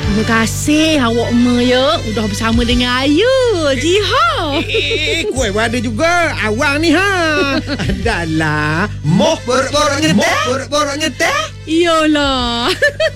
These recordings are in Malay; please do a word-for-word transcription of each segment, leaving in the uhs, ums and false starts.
Terima kasih awak Ema ya. Udah bersama dengan Ayu. Jiha. Eh, kuih ada juga. Awang ni ha. Adalah moh borak-borak nyetah. Moh borak-borak nyetah. Iyalah.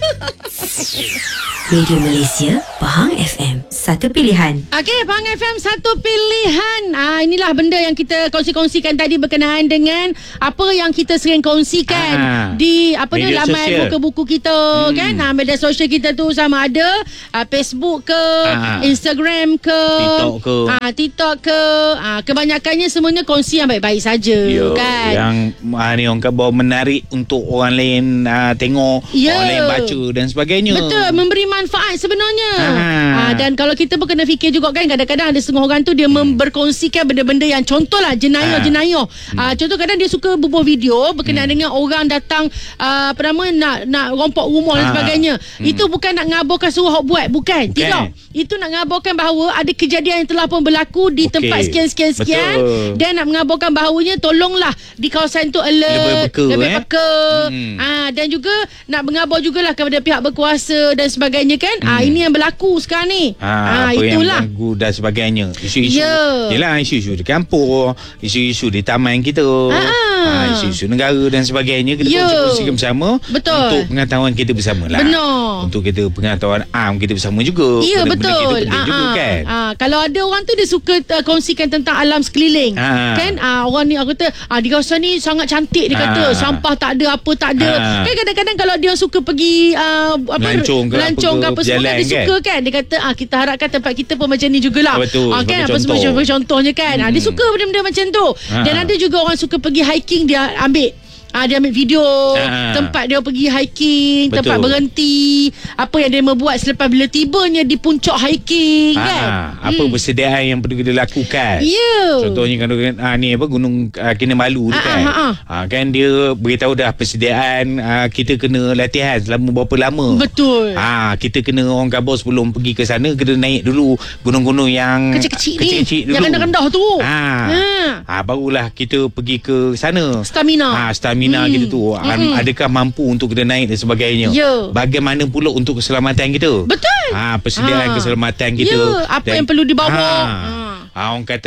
Radio Malaysia, Pahang F M, satu pilihan. Okey, Pahang F M satu pilihan. Ah, inilah benda yang kita kongsi-kongsikan tadi berkenaan dengan apa yang kita sering kongsikan ah, di apa ni laman sosial. buku-buku kita hmm. kan. Ah, media sosial kita tu sama ada ah, Facebook ke, ah, Instagram ke, TikTok ke. Ah, TikTok ke. Ah, kebanyakannya semuanya kongsi yang baik-baik saja kan. Yang ah, ni orang kata bawa menarik untuk orang lain ah, tengok, Yo. orang lain baca dan sebagainya. Betul, memberi manfaat sebenarnya. Ha. Ha, dan kalau kita pun kena fikir juga kan, kadang-kadang ada setengah orang tu dia hmm. berkongsikan benda-benda yang contohlah jenayah-jenayah. Ha. Ha, contoh kadang dia suka bubuh video berkenaan hmm. dengan orang datang uh, apa nama nak nak rompok rumah ha. dan sebagainya. Hmm. Itu bukan nak ngabarkan suruh hok buat, bukan. bukan. Tidak. Itu nak ngabarkan bahawa ada kejadian yang telah pun berlaku di okay. tempat sekian-sekian-sekian dan nak mengabarkan bahawanya tolonglah di kawasan tu alert, lebih peka, lebih eh? peka. Hmm. Ha, dan juga nak mengabar jugalah kepada pihak berkuasa dan sebagainya kan. Hmm. Ah, ini yang berlaku sekarang ni. Ah, ah apa itulah. yang berlaku dan sebagainya. Isu-isu. Yeah. Yalah, isu-isu di kampung, isu-isu di taman kita. Ah. Ah, isu-isu negara dan sebagainya kita yeah. kongsi-kongsikan bersama. Betul. Untuk pengetahuan kita bersama lah. Benar. Untuk kita pengetahuan am kita bersama juga. Ya, benda-benda betul. kita penting Ah, juga ah. kan. Ah, kalau ada orang tu dia suka uh, kongsikan tentang alam sekeliling. Ah. Kan ah, orang ni aku kata ah, di kawasan ni sangat cantik dia kata. Ah. Sampah tak ada, apa tak ada. Ah. Kan kadang-kadang kalau dia suka pergi uh, apa Melancong ke melancong apa ke apa ke, semua kan, dia berjalan suka kan. Dia kata ah, kita harapkan tempat kita pun macam ni jugalah. Betul, Ah, kan apa contoh. semua contohnya kan. Hmm. Ah, dia suka benda-benda macam tu. Ah. Dan ada juga orang suka pergi hiking, dia ambil Ah, dia ambil video Ah. tempat dia pergi hiking, Betul. tempat berhenti, apa yang dia membuat selepas bila tibanya di puncak hiking Ah, kan. apa hmm. persediaan yang perlu kita lakukan. Ya. Yeah. Contohnya kan ah, ni apa Gunung ah, Kinabalu tu Ah, kan. ah, ah, ah, kan dia beritahu dah persediaan ah, kita kena latihan selama berapa lama. Betul. Ah, kita kena orang kabar sebelum pergi ke sana kena naik dulu gunung-gunung yang Kecil-kecil ni, kecil-kecil dulu. yang rendah-rendah tu. Ah. Ha. Ah, barulah kita pergi ke sana. Stamina. Ah, stamina hmm. kita tu. Ah, hmm. adakah mampu untuk kita naik dan sebagainya. Ya. Bagaimana pula untuk keselamatan kita? Betul. Ah, persediaan Ah. keselamatan kita. Ya, apa dan, yang perlu dibawa. Ah, Ah. ah, orang kata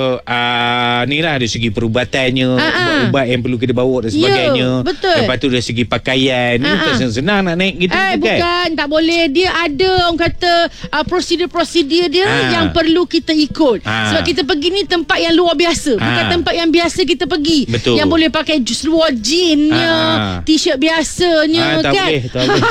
ah, ni lah dari segi perubatannya, Ah, ah. ubat-ubat yang perlu kita bawa dan sebagainya. Ya, betul. Lepas tu dari segi pakaian, ni Ah, bukan ah. senang-senang nak naik gitu Eh kan. bukan, tak boleh. Dia ada orang kata uh, prosedur-prosedur dia Ah. yang perlu kita ikut. Ah. Sebab kita pergi ni tempat yang luar biasa. Bukan Ah. tempat yang biasa kita pergi. Betul. Yang boleh pakai seluar jeansnya, Ah. t-shirt biasanya Ah, tak kan. boleh, tak boleh.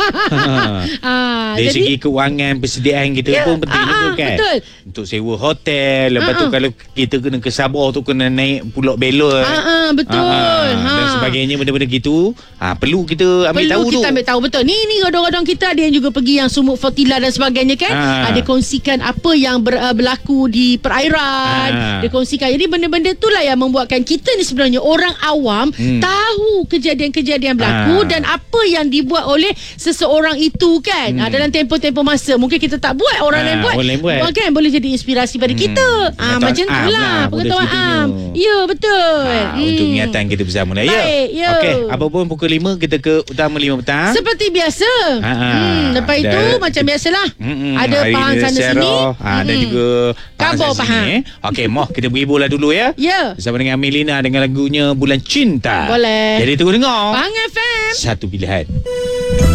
ah, Dari jadi segi kewangan persediaan kita Ya, pun penting ah, juga ah, kan. betul. Untuk sewa hotel, lepas Ah, tu ah. kalau kita kena ke Sabah tu kena naik Pulau Belor. ah, ah, betul. Ah, ha. Dan sebagainya benda-benda gitu. Ah, perlu kita ambil Perlu tahu kita tu. ambil tahu betul. Ni ni rodong-rodong kita ada yang juga pergi yang Sumuk Fortila dan sebagainya kan. Ah. Ada kongsikan apa yang ber, uh, berlaku di perairan. Ah. Dia kongsikan. Jadi benda-benda itulah yang membuatkan kita ni sebenarnya orang awam Hmm. tahu kejadian-kejadian berlaku Ah. dan apa yang dibuat oleh seseorang itu kan. Hmm. Ah, dalam tempoh-tempoh masa. Mungkin kita tak buat, orang Ah, lain buat. orang lain buat. Kan boleh jadi inspirasi pada Hmm. kita. Ah, Pengetahuan macam am itulah lah, pengetahuan mudah am. ceritanya. Ya, betul. Ah, untuk Hmm. ingatan kita bersama lah. Ya. Baik, ya. Okey, apa pun pukul lima kita ke utama lima petang. Seperti biasa. Ha, ha. Hmm, lepas itu Dan- macam biasalah. Mm-mm. Ada Hari Pahang ni sana Sarah, sini. ha, dan Mm-mm. juga Pahang Kabar sana Pahang. sini. Okey, moh kita beri bola dulu ya. Ya. Bersama dengan Melina dengan lagunya Bulan Cinta. Boleh. Jadi tunggu dengar. Pahang F M. Satu pilihan.